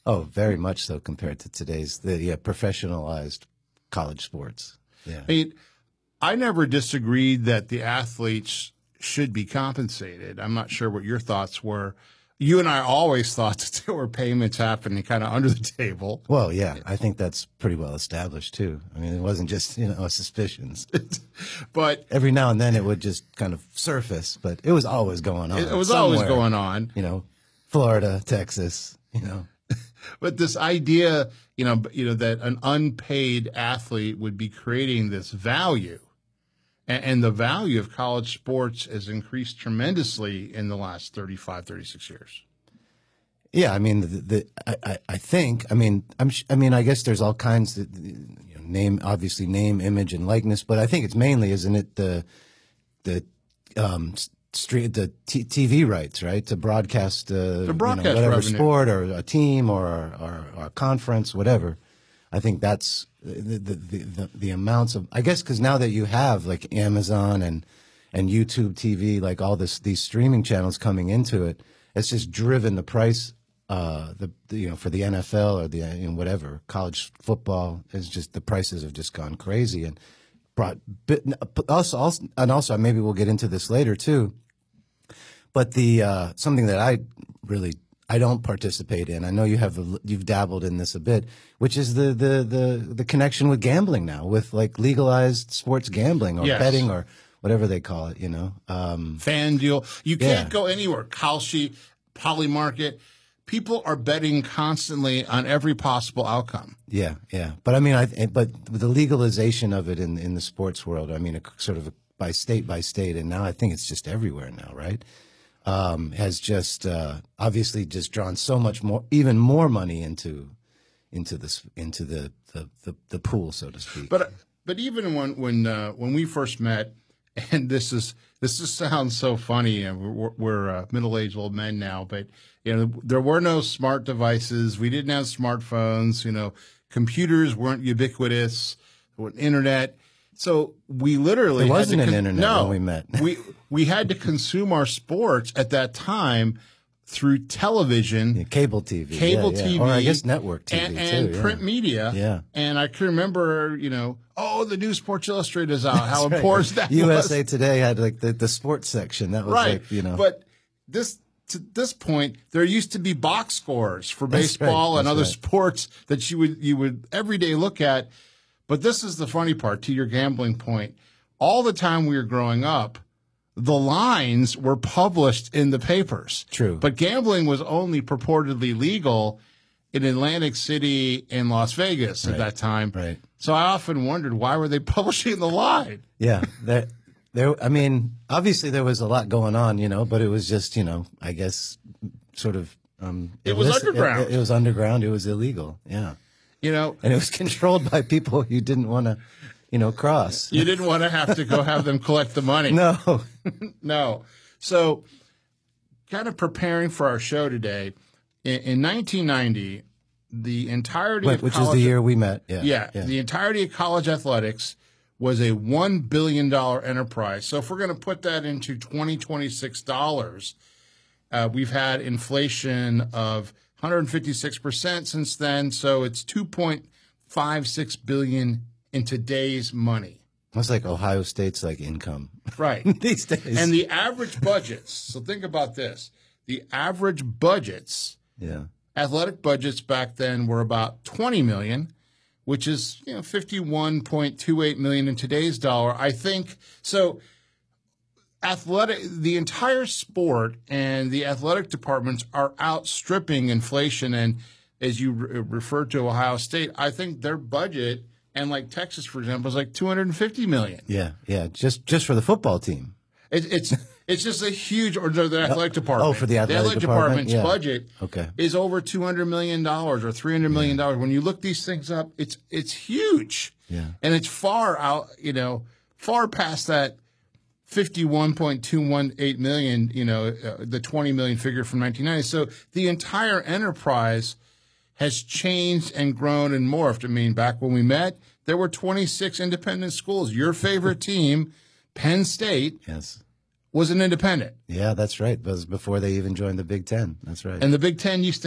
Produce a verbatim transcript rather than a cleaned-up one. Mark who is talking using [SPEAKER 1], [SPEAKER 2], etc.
[SPEAKER 1] Oh, very much so compared to today's the yeah, professionalized college sports. Yeah.
[SPEAKER 2] I mean, I never disagreed that the athletes should be compensated. I'm not sure what your thoughts were. You and I always thought that there were payments happening kind of under the table.
[SPEAKER 1] Well, yeah, I think that's pretty well established too. I mean, it wasn't just, you know, suspicions.
[SPEAKER 2] But
[SPEAKER 1] every now and then it would just kind of surface, but it was always going on.
[SPEAKER 2] It was
[SPEAKER 1] somewhere.
[SPEAKER 2] always going on.
[SPEAKER 1] You know, Florida, Texas, you know.
[SPEAKER 2] But this idea, you know, you know, that an unpaid athlete would be creating this value, and, and the value of college sports has increased tremendously in the last thirty-five, thirty-six years.
[SPEAKER 1] Yeah, I mean, the, the I, I think, I mean, I'm, I mean, I guess there's all kinds of, you know, name, obviously name, image, and likeness, but I think it's mainly, isn't it, the the um, street, the t TV rights, right, to broadcast, uh,
[SPEAKER 2] the broadcast
[SPEAKER 1] you know, whatever
[SPEAKER 2] revenue.
[SPEAKER 1] sport or a team or or, or a conference, whatever. I think that's the the the, the, the amounts of, I guess, because now that you have like Amazon and and YouTube T V, like all this these streaming channels coming into it, it's just driven the price. Uh, the, the you know for the N F L or the you know, whatever college football is just the prices have just gone crazy and brought but also, also and also maybe we'll get into this later too. But the uh, something that I really I don't participate in. I know you have you've dabbled in this a bit, which is the the the the connection with gambling now, with like legalized sports gambling or
[SPEAKER 2] yes.
[SPEAKER 1] betting or whatever they call it. You know, um,
[SPEAKER 2] FanDuel. You can't
[SPEAKER 1] yeah.
[SPEAKER 2] go anywhere. Kalshi, Polymarket. People are betting constantly on every possible outcome.
[SPEAKER 1] Yeah, yeah. But I mean, I but the legalization of it in in the sports world, I mean, it sort of by state by state, and now I think it's just everywhere now, right? Um, has just uh, obviously just drawn so much more, even more money into into this into the the the, the pool, so to speak.
[SPEAKER 2] But but even when when uh, when we first met, and this is this is sounds so funny, and we're, we're uh, middle-aged old men now, but. You know, there were no smart devices. We didn't have smartphones. You know, computers weren't ubiquitous. There wasn't internet. So we literally
[SPEAKER 1] there wasn't
[SPEAKER 2] had to
[SPEAKER 1] an internet
[SPEAKER 2] no,
[SPEAKER 1] when we met.
[SPEAKER 2] we we had to consume our sports at that time through television,
[SPEAKER 1] yeah, cable T V,
[SPEAKER 2] cable
[SPEAKER 1] yeah, yeah.
[SPEAKER 2] T V,
[SPEAKER 1] or I guess network T V
[SPEAKER 2] and,
[SPEAKER 1] too,
[SPEAKER 2] and
[SPEAKER 1] yeah.
[SPEAKER 2] print media.
[SPEAKER 1] Yeah.
[SPEAKER 2] And I can remember, you know, oh, the new Sports Illustrated is out. How
[SPEAKER 1] right.
[SPEAKER 2] important that
[SPEAKER 1] U S A
[SPEAKER 2] was. U S A
[SPEAKER 1] Today had like the the sports section. That was
[SPEAKER 2] right.
[SPEAKER 1] like, you know,
[SPEAKER 2] but this. To this point, there used to be box scores for baseball
[SPEAKER 1] right.
[SPEAKER 2] and other
[SPEAKER 1] right.
[SPEAKER 2] sports that you would you would every day look at. But this is the funny part, to your gambling point. All the time we were growing up, the lines were published in the papers.
[SPEAKER 1] True.
[SPEAKER 2] But gambling was only purportedly legal in Atlantic City and Las Vegas
[SPEAKER 1] right.
[SPEAKER 2] at that time.
[SPEAKER 1] Right.
[SPEAKER 2] So I often wondered, why were they publishing the line?
[SPEAKER 1] Yeah. That. There, I mean, obviously there was a lot going on, you know, but it was just, you know, I guess sort of. Um,
[SPEAKER 2] it was
[SPEAKER 1] illicit.
[SPEAKER 2] underground.
[SPEAKER 1] It, it was underground. It was illegal. Yeah.
[SPEAKER 2] You know,
[SPEAKER 1] and it was controlled by people you didn't want to, you know, cross.
[SPEAKER 2] You didn't want to have to go have them collect the money.
[SPEAKER 1] No,
[SPEAKER 2] no. So, kind of preparing for our show today, in, in nineteen ninety, the entirety
[SPEAKER 1] Wait,
[SPEAKER 2] of
[SPEAKER 1] which
[SPEAKER 2] college,
[SPEAKER 1] is the year we met. Yeah,
[SPEAKER 2] yeah,
[SPEAKER 1] yeah.
[SPEAKER 2] the entirety of college athletics was a one billion dollar enterprise. So if we're going to put that into twenty twenty-six dollars, uh, we've had inflation of one hundred fifty-six percent since then. So it's two point five six billion dollars in today's money.
[SPEAKER 1] That's like Ohio State's like income.
[SPEAKER 2] Right.
[SPEAKER 1] These days.
[SPEAKER 2] And the average budgets, so think about this. The average budgets,
[SPEAKER 1] yeah,
[SPEAKER 2] athletic budgets back then were about twenty million dollars. Which is, you know, fifty-one point two eight million dollars in today's dollar. I think so. Athletic, the entire sport and the athletic departments are outstripping inflation. And as you re- referred to Ohio State, I think their budget, and like Texas, for example, is like two hundred fifty million dollars.
[SPEAKER 1] Yeah, yeah, just just for the football team.
[SPEAKER 2] It, it's it's just a huge, or the athletic department.
[SPEAKER 1] Oh, for the athletic,
[SPEAKER 2] the athletic
[SPEAKER 1] department?
[SPEAKER 2] department's
[SPEAKER 1] Yeah.
[SPEAKER 2] budget
[SPEAKER 1] okay.
[SPEAKER 2] is over two hundred million dollars or three hundred million dollars. Yeah. When you look these things up, it's it's huge.
[SPEAKER 1] Yeah.
[SPEAKER 2] And it's far out, you know, far past that fifty-one point two one eight million, you know, uh, the twenty million figure from nineteen ninety. So the entire enterprise has changed and grown and morphed. I mean, back when we met, there were twenty-six independent schools. Your favorite team, Penn State,
[SPEAKER 1] yes,
[SPEAKER 2] was an independent.
[SPEAKER 1] Yeah, that's right. It was before they even joined the Big Ten. That's right.
[SPEAKER 2] And the Big Ten used to